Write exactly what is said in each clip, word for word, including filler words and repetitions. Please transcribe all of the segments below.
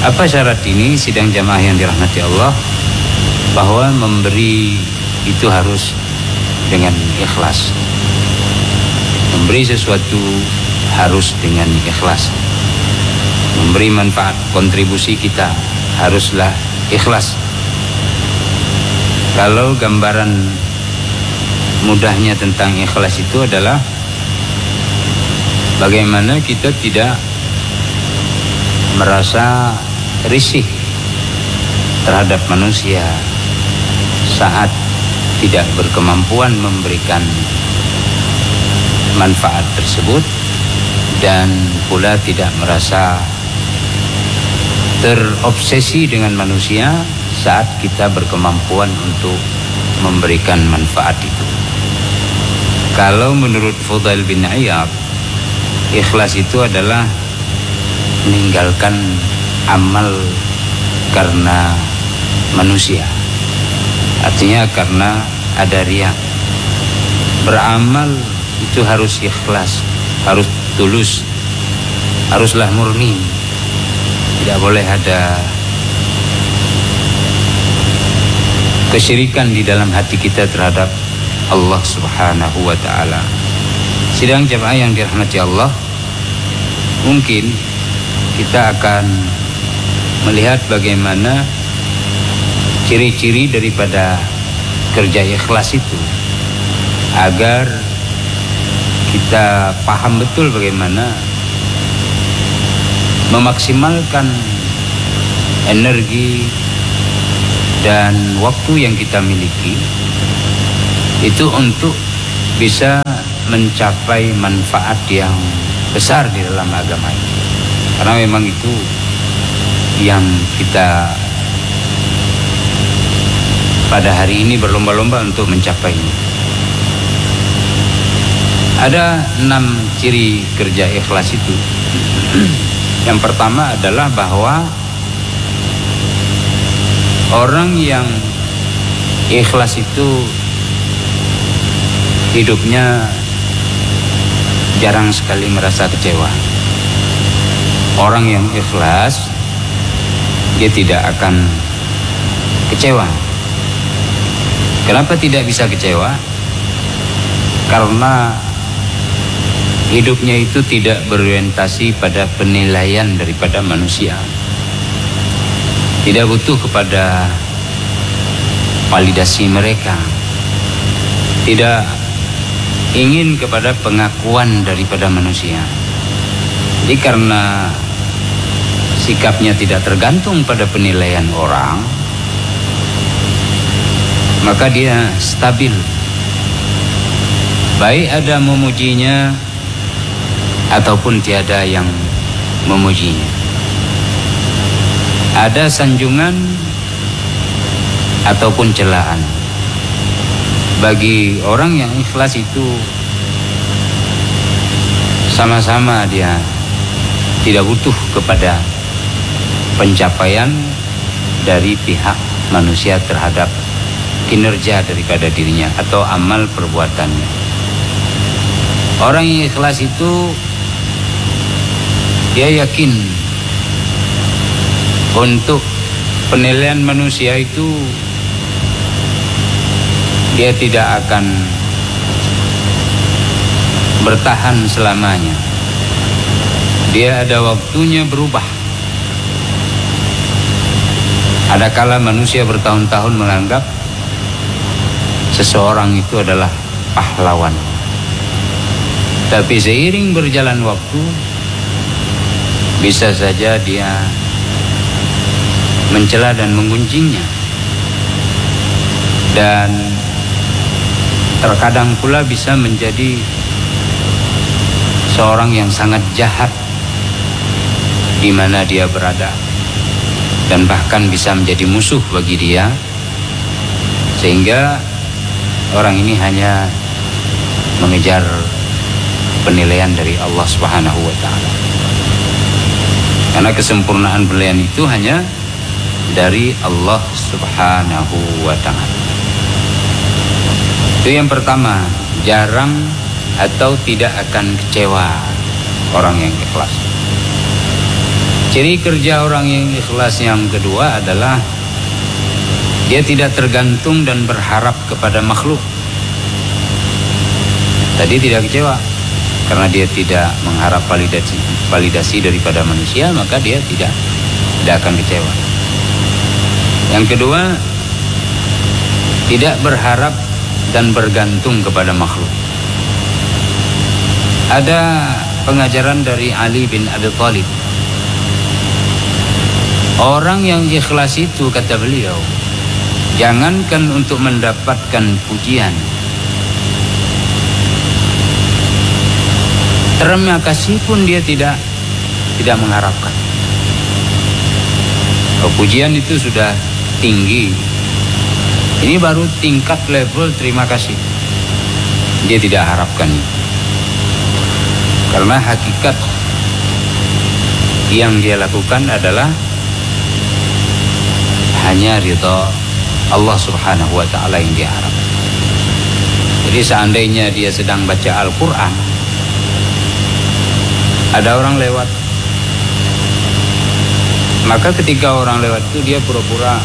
Apa syarat ini sidang jamaah yang dirahmati Allah? Bahwa memberi itu harus dengan ikhlas. Memberi sesuatu harus dengan ikhlas. Memberi manfaat, kontribusi kita haruslah ikhlas. Kalau gambaran mudahnya tentang ikhlas itu adalah bagaimana kita tidak merasa risih terhadap manusia saat tidak berkemampuan memberikan manfaat tersebut, dan pula tidak merasa terobsesi dengan manusia saat kita berkemampuan untuk memberikan manfaat itu. Kalau menurut Fudail bin Iyad, ikhlas itu adalah meninggalkan amal karena manusia, artinya karena ada riya. Beramal itu harus ikhlas, harus tulus, haruslah murni, tidak boleh ada kesyirikan di dalam hati kita terhadap Allah Subhanahu wa ta'ala. Sidang jamaah yang dirahmati Allah, mungkin kita akan melihat bagaimana ciri-ciri daripada kerja ikhlas itu, agar kita paham betul bagaimana memaksimalkan energi dan waktu yang kita miliki itu untuk bisa mencapai manfaat yang besar di dalam agama ini. Karena memang itu yang kita pada hari ini berlomba-lomba untuk mencapainya. Ada enam ciri kerja ikhlas itu. Yang pertama adalah bahwa orang yang ikhlas itu hidupnya jarang sekali merasa kecewa. Orang yang ikhlas, dia tidak akan kecewa. Kenapa tidak bisa kecewa? Karena hidupnya itu tidak berorientasi pada penilaian daripada manusia. Tidak butuh kepada validasi mereka. Tidak ingin kepada pengakuan daripada manusia. Jadi karena sikapnya tidak tergantung pada penilaian orang, maka dia stabil. Baik ada memujinya ataupun tiada yang memujinya. Ada sanjungan ataupun celaan. Bagi orang yang ikhlas itu sama-sama dia tidak butuh kepada pencapaian dari pihak manusia terhadap kinerja daripada dirinya atau amal perbuatannya. Orang yang ikhlas itu dia yakin untuk penilaian manusia itu dia tidak akan bertahan selamanya. Dia ada waktunya berubah. Ada kala manusia bertahun-tahun menganggap seseorang itu adalah pahlawan. Tapi seiring berjalan waktu, bisa saja dia mencela dan menggunjingnya. Dan terkadang pula bisa menjadi seorang yang sangat jahat di mana dia berada, dan bahkan bisa menjadi musuh bagi dia, sehingga orang ini hanya mengejar penilaian dari Allah Subhanahu wa ta'ala. Karena kesempurnaan penilaian itu hanya dari Allah Subhanahu wa ta'ala. Itu yang pertama, jarang atau tidak akan kecewa orang yang ikhlas. Ciri kerja orang yang ikhlas yang kedua adalah dia tidak tergantung dan berharap kepada makhluk. Tadi tidak kecewa karena dia tidak mengharap validasi validasi daripada manusia, maka dia tidak tidak akan kecewa. Yang kedua, tidak berharap dan bergantung kepada makhluk. Ada pengajaran dari Ali bin Abi Thalib. Orang yang ikhlas itu, kata beliau, jangankan untuk mendapatkan pujian, terima kasih pun dia tidak tidak mengharapkan. Oh, pujian itu sudah tinggi, ini baru tingkat level terima kasih. Dia tidak harapkan itu, karena hakikat yang dia lakukan adalah hanya ridha Allah subhanahu wa ta'ala yang dia harap. Jadi seandainya dia sedang baca Al-Quran, ada orang lewat, maka ketika orang lewat itu dia pura-pura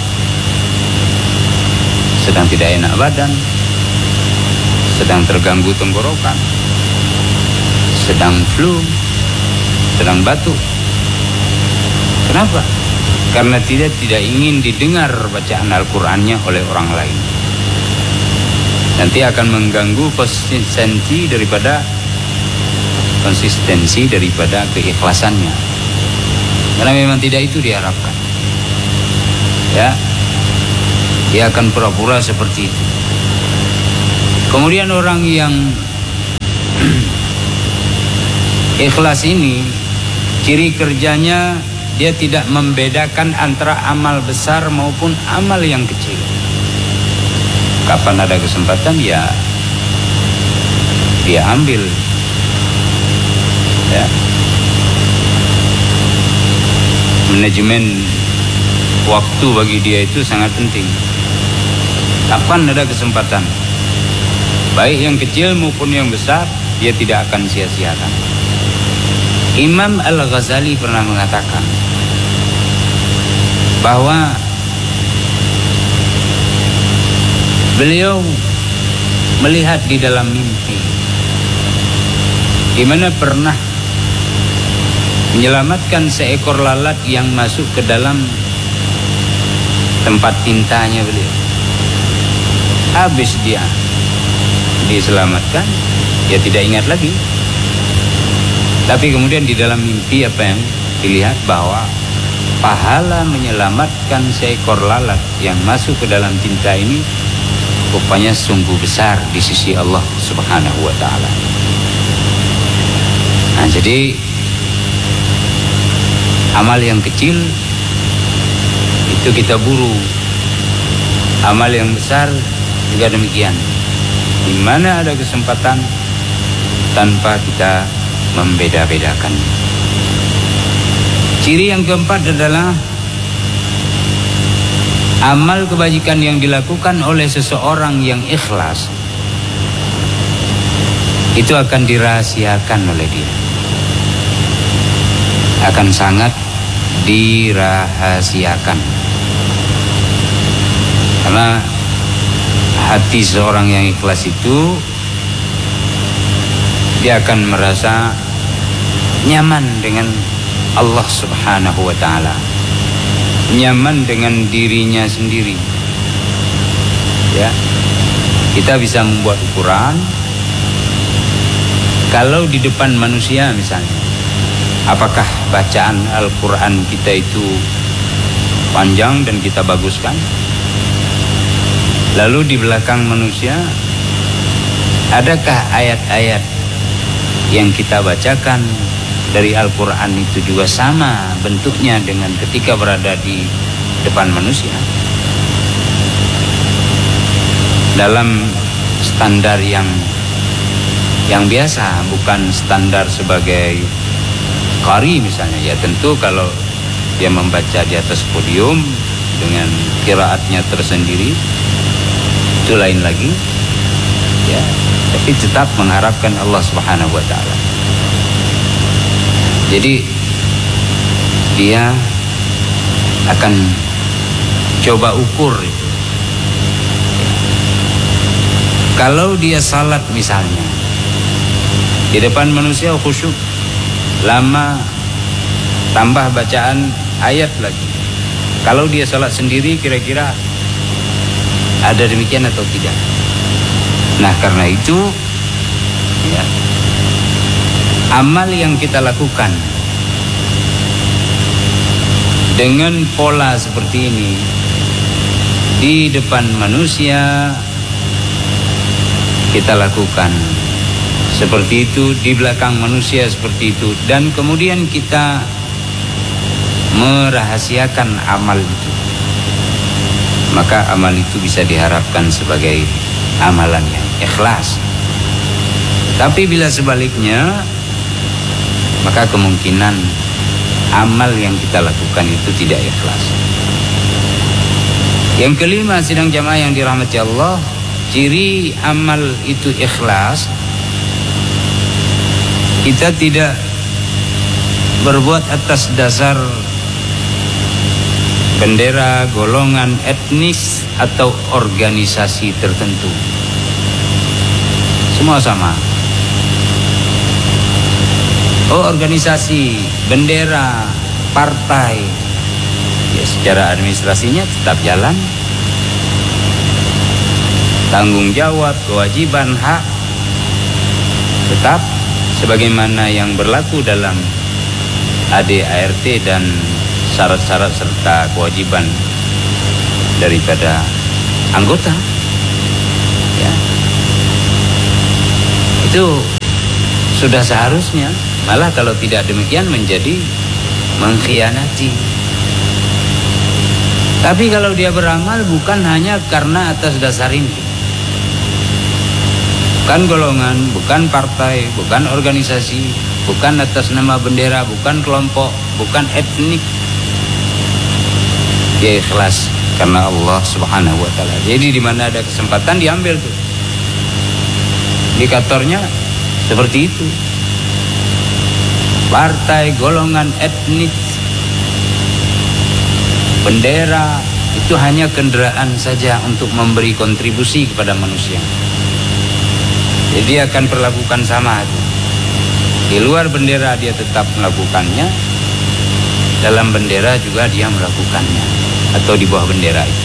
sedang tidak enak badan, sedang terganggu tenggorokan, sedang flu, sedang batuk. Kenapa? Karena tidak tidak ingin didengar bacaan Al-Qur'annya oleh orang lain. Nanti akan mengganggu konsistensi daripada konsistensi daripada keikhlasannya. Karena memang tidak itu diharapkan. Ya. Dia akan pura-pura seperti itu. Kemudian orang yang ikhlas ini, ciri kerjanya dia tidak membedakan antara amal besar maupun amal yang kecil. Kapan ada kesempatan ya dia ambil. Ya. Manajemen waktu bagi dia itu sangat penting. Kapan ada kesempatan, baik yang kecil maupun yang besar, dia tidak akan sia-siakan. Imam Al-Ghazali pernah mengatakan bahwa beliau melihat di dalam mimpi, di mana pernah menyelamatkan seekor lalat yang masuk ke dalam tempat tintanya beliau. Habis dia diselamatkan, dia tidak ingat lagi. Tapi kemudian di dalam mimpi apa yang dilihat, bahwa pahala menyelamatkan seekor lalat yang masuk ke dalam tinta ini rupanya sungguh besar di sisi Allah Subhanahu wa ta'ala. Nah, jadi amal yang kecil itu kita buru, amal yang besar juga demikian. Di mana ada kesempatan tanpa kita membeda-bedakan. Ciri yang keempat adalah amal kebajikan yang dilakukan oleh seseorang yang ikhlas itu akan dirahasiakan oleh dia, akan sangat dirahasiakan, karena hati seorang yang ikhlas itu dia akan merasa nyaman dengan Allah Subhanahu wa ta'ala, nyaman dengan dirinya sendiri. Ya, kita bisa membuat ukuran. Kalau di depan manusia misalnya, apakah bacaan Al-Quran kita itu panjang dan kita baguskan? Lalu di belakang manusia, adakah ayat-ayat yang kita bacakan dari Al-Quran itu juga sama bentuknya dengan ketika berada di depan manusia? Dalam standar yang yang biasa, bukan standar sebagai qari misalnya. Ya tentu kalau dia membaca di atas podium dengan qiraatnya tersendiri itu lain lagi, ya, tapi tetap mengharapkan Allah Subhanahu wa ta'ala. Jadi dia akan coba ukur itu. Kalau dia salat misalnya di depan manusia khusyuk, lama, tambah bacaan ayat lagi. Kalau dia salat sendiri kira-kira ada demikian atau tidak? Nah, karena itu ya, amal yang kita lakukan dengan pola seperti ini di depan manusia kita lakukan seperti itu, di belakang manusia seperti itu, dan kemudian kita merahasiakan amal itu, maka amal itu bisa diharapkan sebagai amalan yang ikhlas. Tapi bila sebaliknya, maka kemungkinan amal yang kita lakukan itu tidak ikhlas. Yang kelima, sidang jamaah yang dirahmati Allah, ciri amal itu ikhlas, kita tidak berbuat atas dasar bendera, golongan, etnis atau organisasi tertentu. Semua sama. Oh, organisasi, bendera, partai, ya secara administrasinya tetap jalan. Tanggung jawab, kewajiban, hak tetap sebagaimana yang berlaku dalam A D A R T dan syarat-syarat serta kewajiban daripada anggota. Ya. Itu sudah seharusnya, malah kalau tidak demikian menjadi mengkhianati. Tapi kalau dia beramal bukan hanya karena atas dasar ini, bukan golongan, bukan partai, bukan organisasi, bukan atas nama bendera, bukan kelompok, bukan etnik, dia ikhlas karena Allah Subhanahu wa taala. Jadi di mana ada kesempatan diambil tuh. Indikatornya seperti itu. Partai, golongan, etnik, bendera itu hanya kendaraan saja untuk memberi kontribusi kepada manusia. Jadi dia akan perlakukan sama itu. Di luar bendera dia tetap melakukannya, dalam bendera juga dia melakukannya, atau di bawah bendera itu.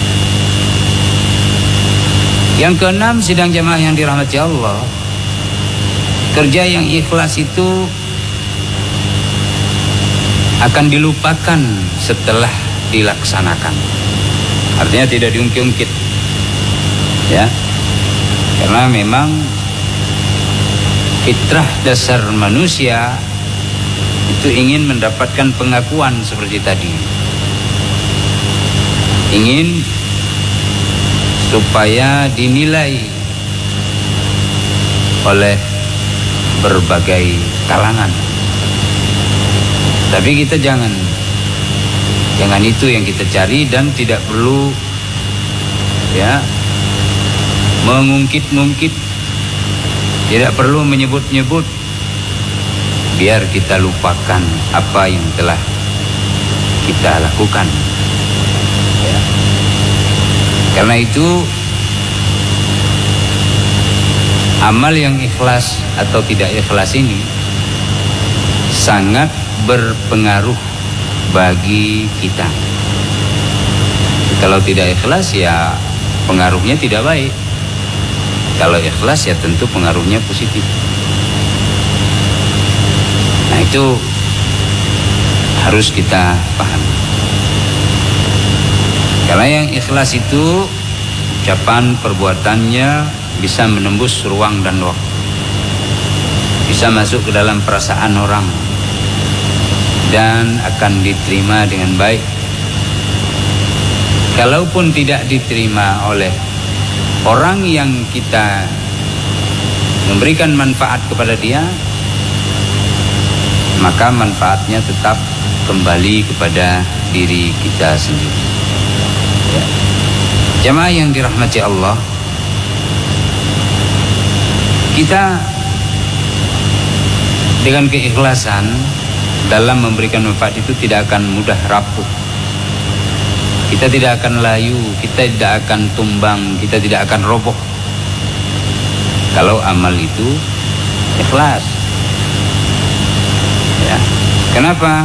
Yang keenam, sidang jamaah yang dirahmati Allah, kerja yang ikhlas itu akan dilupakan setelah dilaksanakan. Artinya tidak diungkit-ungkit, ya, karena memang fitrah dasar manusia itu ingin mendapatkan pengakuan seperti tadi, ingin supaya dinilai oleh berbagai kalangan. Tapi kita jangan jangan itu yang kita cari, dan tidak perlu ya mengungkit-ungkit, tidak perlu menyebut-nyebut, biar kita lupakan apa yang telah kita lakukan, ya. Karena itu amal yang ikhlas atau tidak ikhlas ini sangat berpengaruh bagi kita. Kalau tidak ikhlas ya pengaruhnya tidak baik. Kalau ikhlas ya tentu pengaruhnya positif. Nah, itu harus kita pahami. Karena yang ikhlas itu ucapan perbuatannya bisa menembus ruang dan waktu, bisa masuk ke dalam perasaan orang, dan akan diterima dengan baik. Kalaupun tidak diterima oleh orang yang kita memberikan manfaat kepada dia, maka manfaatnya tetap kembali kepada diri kita sendiri, ya. Jamaah yang dirahmati Allah, kita dengan keikhlasan dalam memberikan manfaat itu tidak akan mudah rapuh. Kita tidak akan layu, kita tidak akan tumbang, kita tidak akan roboh kalau amal itu ikhlas. Ya. Kenapa?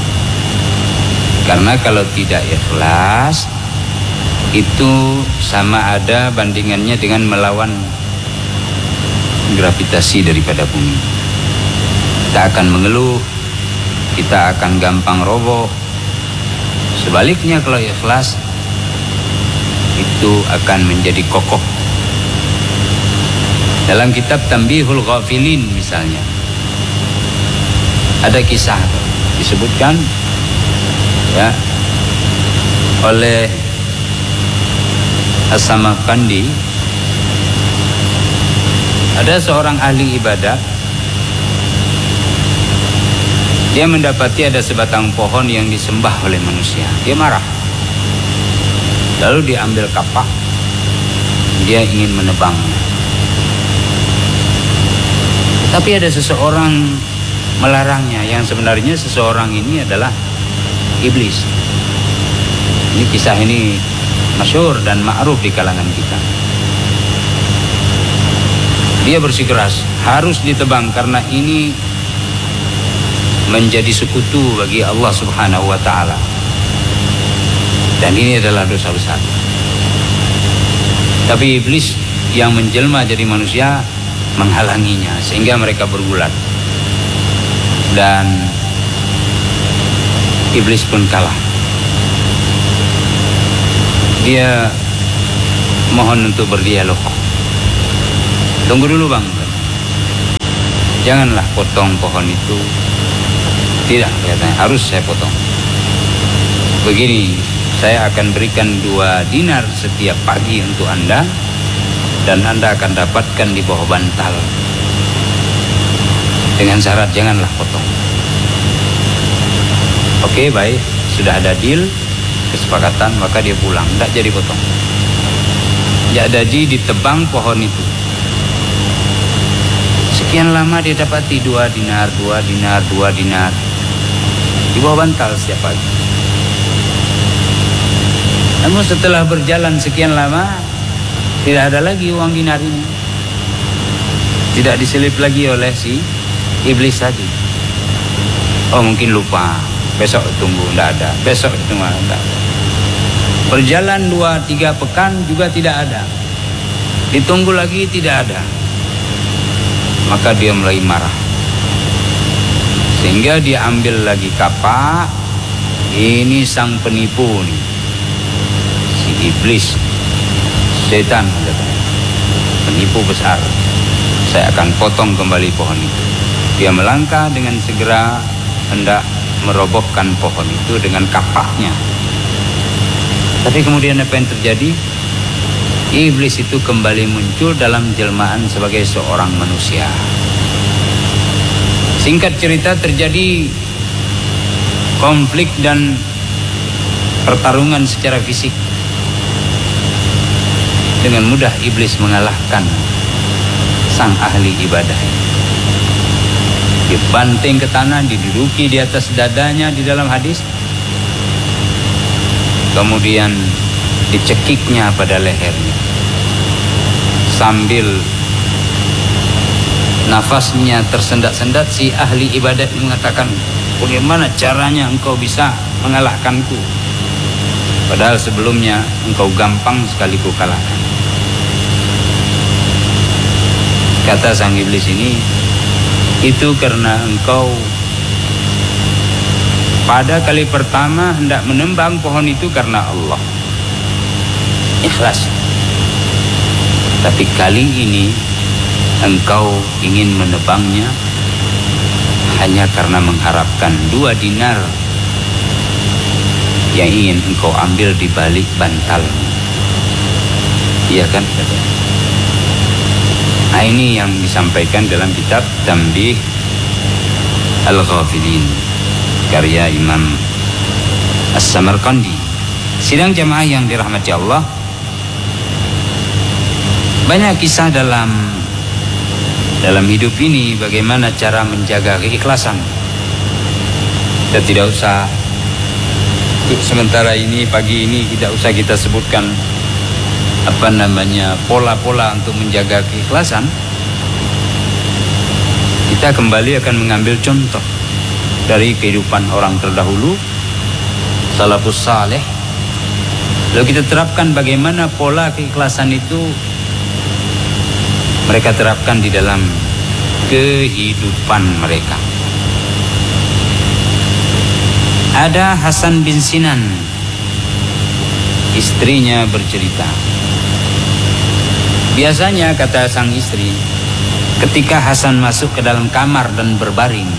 Karena kalau tidak ikhlas itu sama ada bandingannya dengan melawan gravitasi daripada bumi. Kita akan mengeluh, kita akan gampang roboh. Sebaliknya kalau ikhlas itu akan menjadi kokoh. Dalam kitab Tanbihul Ghafilin misalnya ada kisah disebutkan ya oleh As-Samarqandi. Ada seorang ahli ibadah, dia mendapati ada sebatang pohon yang disembah oleh manusia. Dia marah. Lalu dia ambil kapak, dia ingin menebangnya. Tapi ada seseorang melarangnya, yang sebenarnya seseorang ini adalah iblis. Ini kisah ini masyhur dan ma'ruf di kalangan kita. Dia bersikeras harus ditebang karena ini menjadi sekutu bagi Allah Subhanahu wa taala. Dan ini adalah dosa besar. Tapi iblis yang menjelma jadi manusia menghalanginya sehingga mereka bergulat. Dan iblis pun kalah. Dia mohon untuk berdialog. Tunggu dulu bang, janganlah potong pohon itu. Tidak, katanya, harus saya potong. Begini, saya akan berikan dua dinar setiap pagi untuk Anda, dan Anda akan dapatkan di bawah bantal. Dengan syarat janganlah potong. Oke, baik, sudah ada deal, kesepakatan, maka dia pulang, tidak jadi potong. Tidak jadi ditebang pohon itu. Sekian lama dia dapati dua dinar, dua dinar, dua dinar. Di bawah bantal setiap pagi. Namun setelah berjalan sekian lama, tidak ada lagi uang dinar ini. Tidak diselip lagi oleh si iblis tadi. Oh mungkin lupa, besok tunggu, tidak ada. Besok tunggu, tidak ada. Berjalan dua tiga pekan juga tidak ada. Ditunggu lagi tidak ada. Maka dia mulai marah. Sehingga dia ambil lagi kapak. Ini sang penipu nih, si iblis, setan, penipu besar. Saya akan potong kembali pohon itu. Dia melangkah dengan segera hendak merobohkan pohon itu dengan kapaknya. Tapi kemudian apa yang terjadi? Iblis itu kembali muncul dalam jelmaan sebagai seorang manusia. Singkat cerita, terjadi konflik dan pertarungan secara fisik. Dengan mudah iblis mengalahkan sang ahli ibadah. Dibanting ke tanah, diduduki di atas dadanya di dalam hadis. Kemudian dicekiknya pada lehernya. Sambil nafasnya tersendat-sendat, si ahli ibadat mengatakan, bagaimana caranya engkau bisa mengalahkanku? Padahal sebelumnya engkau gampang sekali ku kalahkan. Kata sang iblis ini, itu karena engkau pada kali pertama hendak menembang pohon itu karena Allah, ikhlas. Tapi kali ini engkau ingin menebangnya hanya karena mengharapkan dua dinar yang ingin engkau ambil di balik bantal. Iya kan? Nah ini yang disampaikan dalam kitab Tanbih Al-Ghafilin karya Imam As-Samarqandi. Sidang jamaah yang dirahmati Allah, banyak kisah dalam dalam hidup ini bagaimana cara menjaga keikhlasan. Kita tidak usah untuk sementara ini, pagi ini tidak usah kita sebutkan apa namanya pola-pola untuk menjaga keikhlasan. Kita kembali akan mengambil contoh dari kehidupan orang terdahulu, salafus saleh. Lalu kita terapkan bagaimana pola keikhlasan itu mereka terapkan di dalam kehidupan mereka. Ada Hasan bin Sinan, istrinya bercerita. Biasanya, kata sang istri, ketika Hasan masuk ke dalam kamar dan berbaring,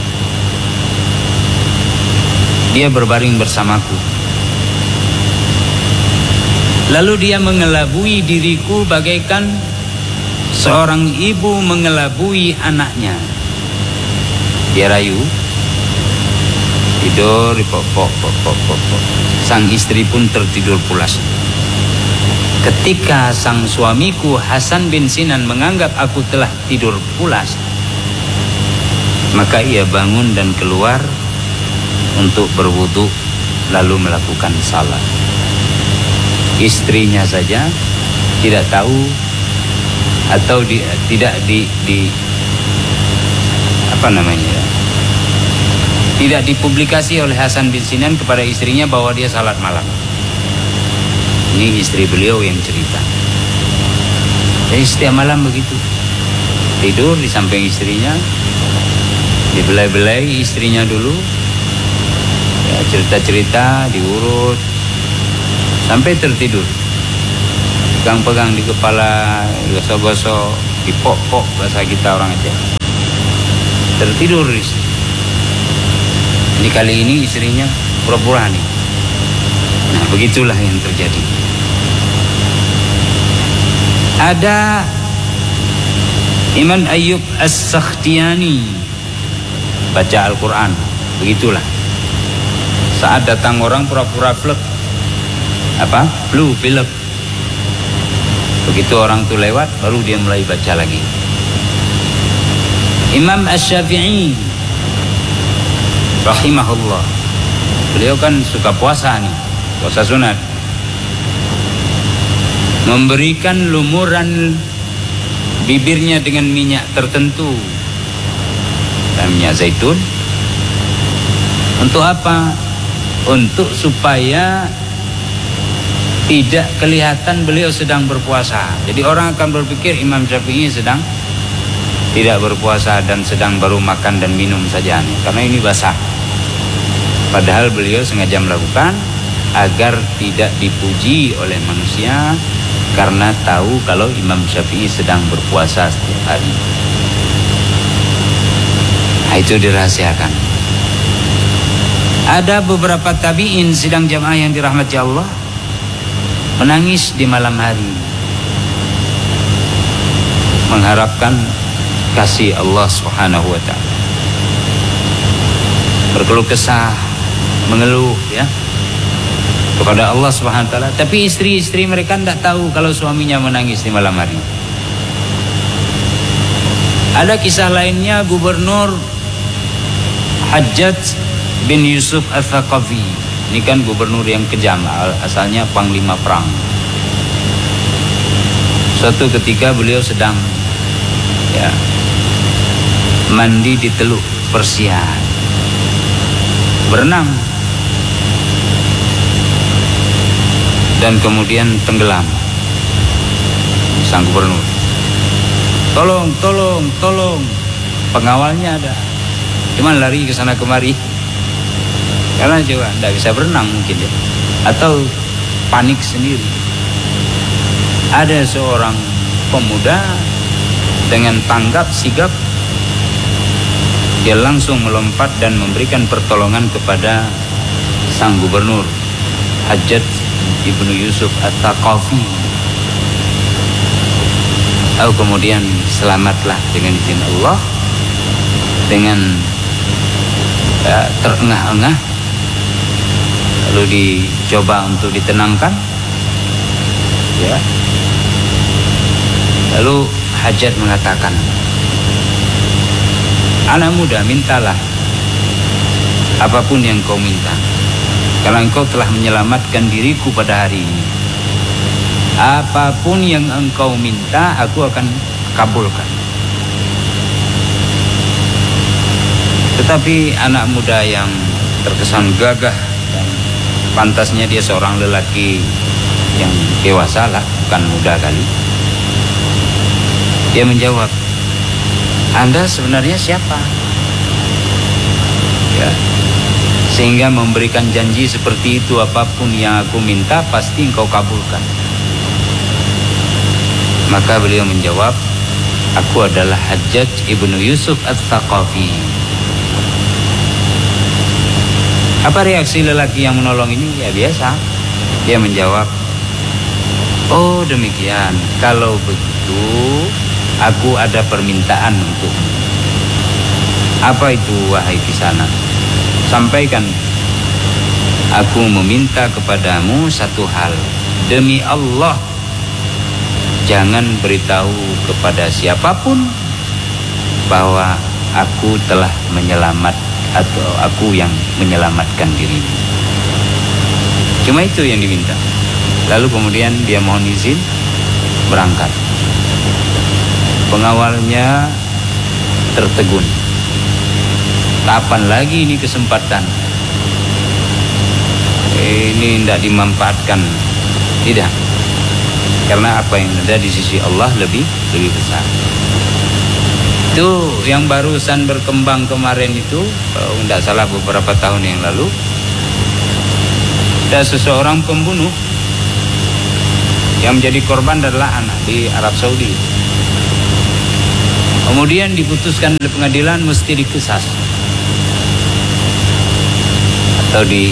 dia berbaring bersamaku. Lalu dia mengelabui diriku bagaikan seorang ibu mengelabui anaknya. Dia rayu, tidur, pok pok pok pok pok. Sang istri pun tertidur pulas. Ketika sang suamiku Hasan bin Sinan menganggap aku telah tidur pulas, maka ia bangun dan keluar untuk berwudu lalu melakukan salat. Istrinya saja tidak tahu atau di, tidak di, di apa namanya ya, tidak dipublikasi oleh Hasan bin Sinan kepada istrinya bahwa dia salat malam. Ini istri beliau yang cerita. Jadi setiap malam begitu, tidur di samping istrinya, dibelai-belai istrinya dulu, ya, cerita-cerita, diurut sampai tertidur. Pegang-pegang di kepala, gosok-gosok, dipok-pok bahasa kita orang aja. Tertidur istri. Ini kali ini istrinya pura-pura nih. Nah, begitulah yang terjadi. Ada Imam Ayyub As-Sakhtiyani baca Al-Quran. Begitulah. Saat datang orang pura-pura flek, apa? Flu, pilek. Begitu orang itu lewat, baru dia mulai baca lagi. Imam Asy-Syafi'i rahimahullah, beliau kan suka puasa nih, puasa sunat. Memberikan lumuran bibirnya dengan minyak tertentu, minyak zaitun. Untuk apa? Untuk supaya tidak kelihatan beliau sedang berpuasa. Jadi orang akan berpikir Imam Syafi'i sedang tidak berpuasa dan sedang baru makan dan minum saja, karena ini basah. Padahal beliau sengaja melakukan agar tidak dipuji oleh manusia, karena tahu kalau Imam Syafi'i sedang berpuasa setiap hari. Nah, itu dirahasiakan. Ada beberapa tabi'in sidang jamaah yang dirahmati Allah menangis di malam hari, mengharapkan kasih Allah Subhanahu wa ta'ala, berkeluh kesah, mengeluh ya kepada Allah Subhanahu wa ta'ala. Tapi istri-istri mereka tidak tahu kalau suaminya menangis di malam hari. Ada kisah lainnya, Gubernur Hajjaj bin Yusuf Al-Thaqafi. Ini kan gubernur yang kejam, asalnya panglima perang. Suatu ketika beliau sedang ya mandi di Teluk Persia, berenang dan kemudian tenggelam. Sang gubernur, tolong, tolong, tolong. Pengawalnya ada, cuman lari ke sana kemari karena juga tidak bisa berenang mungkin ya, atau panik sendiri. Ada seorang pemuda dengan tanggap sigap, dia langsung melompat dan memberikan pertolongan kepada sang gubernur Hajjaj ibnu Yusuf At-Thaqafi. Lalu kemudian selamatlah dengan izin Allah, dengan ya, terengah-engah. Lalu dicoba untuk ditenangkan ya. Lalu Hajjaj mengatakan, anak muda, mintalah apapun yang kau minta, karena engkau telah menyelamatkan diriku pada hari ini. Apapun yang engkau minta, aku akan kabulkan. Tetapi anak muda yang terkesan gagah dan pantasnya dia seorang lelaki yang dewasa lah, bukan muda kali, dia menjawab, Anda sebenarnya siapa? Ya, sehingga memberikan janji seperti itu, apapun yang aku minta pasti engkau kabulkan. Maka beliau menjawab, aku adalah Hajjaj ibnu Yusuf Ats-Tsaqafi. Apa reaksi lelaki yang menolong ini? Ya biasa, dia menjawab, oh demikian, kalau begitu aku ada permintaan untukmu. Apa itu wahai kisanak? Sampaikan, aku meminta kepadamu satu hal. Demi Allah, jangan beritahu kepada siapapun bahwa aku telah menyelamat atau aku yang menyelamatkan dirimu. Cuma itu yang diminta. Lalu kemudian dia mohon izin berangkat. Pengawalnya tertegun. Kapan lagi ini kesempatan? Ini tidak dimanfaatkan. Tidak. Karena apa yang ada di sisi Allah lebih lebih besar. Itu yang barusan berkembang kemarin itu, kalau tidak salah beberapa tahun yang lalu, ada seseorang pembunuh yang menjadi korban adalah anak di Arab Saudi. Kemudian diputuskan oleh pengadilan mesti dikisas atau di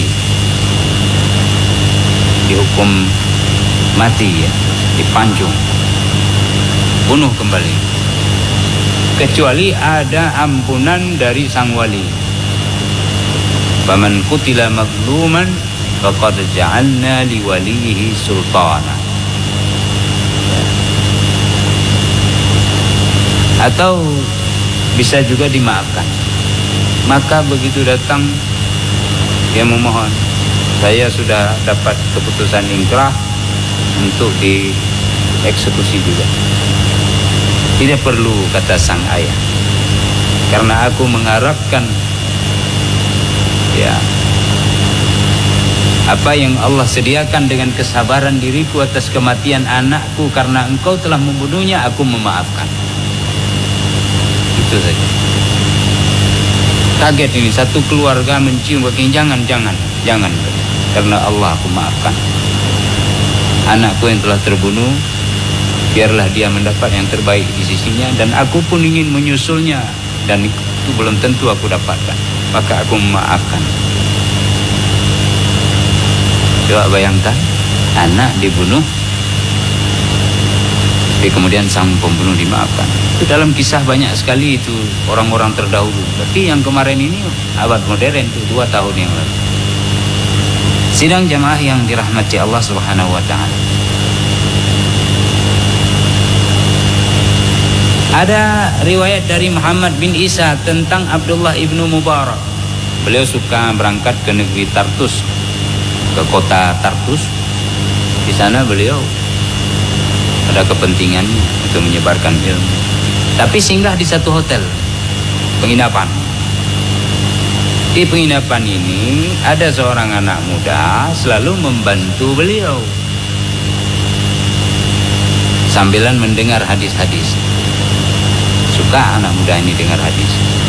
dihukum mati, ya, dipanjung, bunuh kembali, kecuali ada ampunan dari sang wali. Faman qutila mazluman faqad ja'alna liwalihi sultana. Atau bisa juga dimaafkan. Maka begitu datang dia memohon, saya sudah dapat keputusan ingkrah untuk dieksekusi juga. Tidak perlu, kata sang ayah, karena aku mengharapkan ya apa yang Allah sediakan dengan kesabaran diriku atas kematian anakku karena engkau telah membunuhnya, aku memaafkan. Itu saja. Kaget ini, satu keluarga mencium kaki, jangan, jangan, jangan, karena Allah aku maafkan. Anakku yang telah terbunuh, biarlah dia mendapat yang terbaik di sisinya, dan aku pun ingin menyusulnya, dan itu belum tentu aku dapatkan, maka aku memaafkan. Coba bayangkan, anak dibunuh, tapi kemudian sang pembunuh dimaafkan. Itu dalam kisah banyak sekali itu orang-orang terdahulu. Tapi yang kemarin ini abad modern, itu dua tahun yang lalu. Sidang jamaah yang dirahmati Allah Subhanahu wa Ta'ala. Ada riwayat dari Muhammad bin Isa tentang Abdullah ibnu Mubarak. Beliau suka berangkat ke negeri Tartus, ke kota Tartus. Di sana beliau ada kepentingannya untuk menyebarkan ilmu. Tapi singgah di satu hotel penginapan. Di penginapan ini ada seorang anak muda selalu membantu beliau sambilan mendengar hadis-hadis. Suka anak muda ini dengar hadis.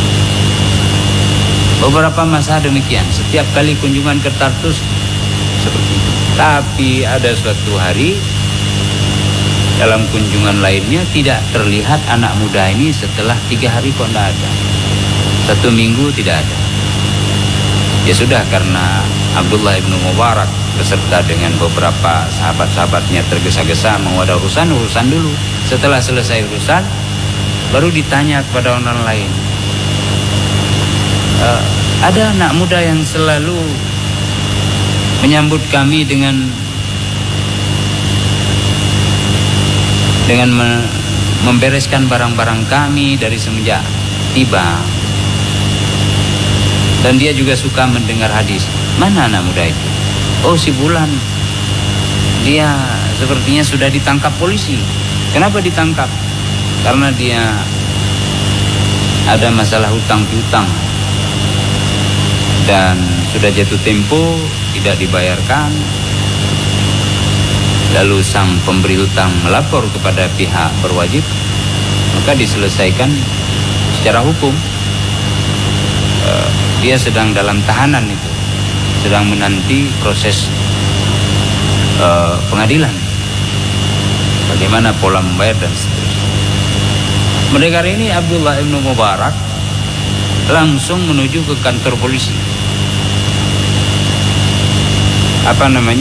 Beberapa masa demikian, setiap kali kunjungan ke Tartus seperti itu. Tapi ada suatu hari dalam kunjungan lainnya tidak terlihat anak muda ini. Setelah tiga hari kok tidak ada, satu minggu tidak ada. Ya sudah, karena Abdullah ibnu Mubarak beserta dengan beberapa sahabat-sahabatnya tergesa-gesa mau ada urusan, urusan dulu. Setelah selesai urusan, baru ditanya kepada orang lain, e, ada anak muda yang selalu menyambut kami dengan dengan me, membereskan barang-barang kami dari semenjak tiba. dan dia juga suka mendengar hadis. Mana anak muda itu? Oh, si Bulan, dia sepertinya sudah ditangkap polisi. Kenapa ditangkap? Karena dia ada masalah hutang piutang dan sudah jatuh tempo tidak dibayarkan. Lalu sang pemberi hutang melapor kepada pihak berwajib, maka diselesaikan secara hukum. Uh, dia sedang dalam tahanan itu, sedang menanti proses uh, pengadilan, bagaimana pola membayar dan seterusnya. Mendengar ini, Abdullah ibnu Mubarak langsung menuju ke kantor polisi. Apa namanya?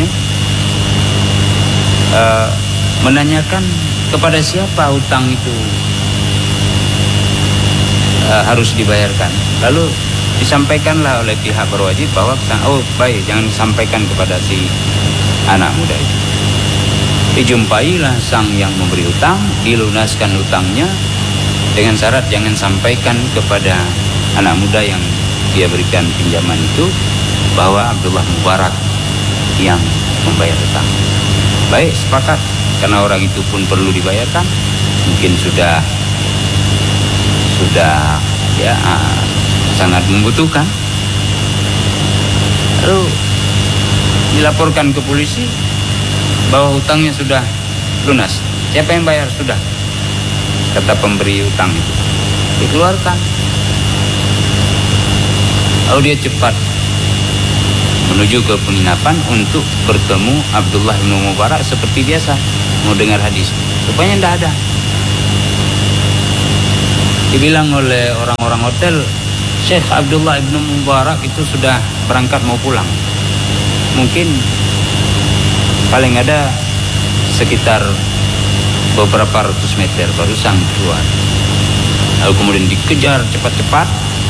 Uh, menanyakan kepada siapa hutang itu uh, harus dibayarkan. Lalu disampaikanlah oleh pihak berwajib bahwa oh baik, jangan sampaikan kepada si anak muda itu. Dijumpailah sang yang memberi hutang, dilunaskan hutangnya dengan syarat jangan sampaikan kepada anak muda yang dia berikan pinjaman itu bahwa Abdullah Mubarak yang membayar hutang. Baik, sepakat, karena orang itu pun perlu dibayarkan, mungkin sudah sudah ya sangat membutuhkan. Lalu dilaporkan ke polisi bahwa hutangnya sudah lunas. Siapa yang bayar? Sudah, kata pemberi hutang itu. Dikeluarkan. Lalu dia cepat menuju ke penginapan untuk bertemu Abdullah bin Mubarak seperti biasa, mau dengar hadis. Rupanya tidak ada. Dibilang oleh orang-orang hotel, Syekh Abdullah bin Mubarak itu sudah berangkat mau pulang. Mungkin paling ada sekitar beberapa ratus meter baru sang keluar. Lalu kemudian dikejar cepat-cepat,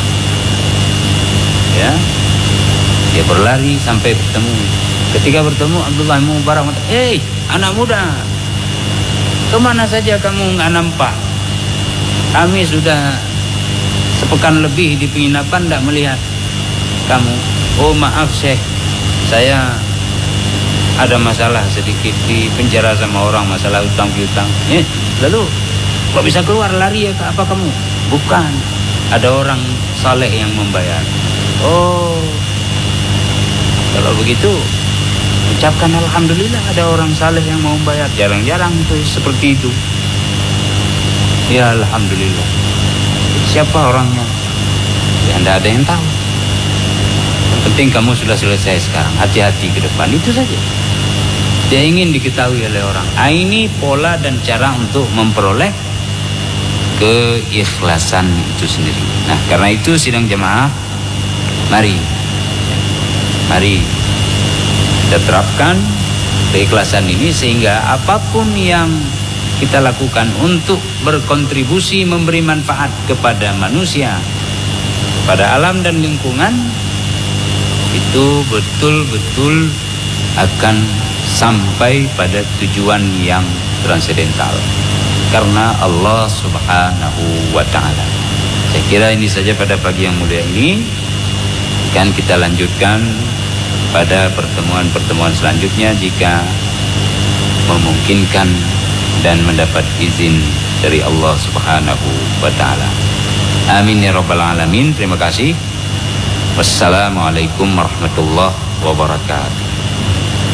ya, dia berlari sampai bertemu. Ketika bertemu, Abdullah bin Mubarak mengatakan, "Hei, anak muda, kemana saja kamu nggak nampak? Kami sudah sepekan lebih di penginapan tidak melihat kamu." "Oh maaf Syekh, saya ada masalah sedikit di penjara sama orang, masalah hutang piutang." Eh, lalu kok bisa keluar lari ya? Apa kamu? "Bukan, ada orang saleh yang membayar." "Oh, kalau begitu ucapkan alhamdulillah ada orang saleh yang mau membayar. Jarang-jarang itu seperti itu." "Ya alhamdulillah." "Siapa orangnya?" "Ya tidak ada yang tahu. Yang penting kamu sudah selesai sekarang. Hati-hati ke depan." Itu saja. Dia ingin diketahui oleh orang. Ah, ini pola dan cara untuk memperoleh keikhlasan itu sendiri. Nah, karena itu sidang jemaah, mari mari kita terapkan keikhlasan ini sehingga apapun yang kita lakukan untuk berkontribusi memberi manfaat kepada manusia, pada alam dan lingkungan, itu betul-betul akan sampai pada tujuan yang transendental karena Allah Subhanahu wa ta'ala. Saya kira ini saja pada pagi yang mulia ini. Akan kita lanjutkan pada pertemuan-pertemuan selanjutnya jika memungkinkan dan mendapat izin dari Allah Subhanahu wa ta'ala. Amin ya rabbal alamin. Terima kasih. Wassalamualaikum warahmatullahi wabarakatuh.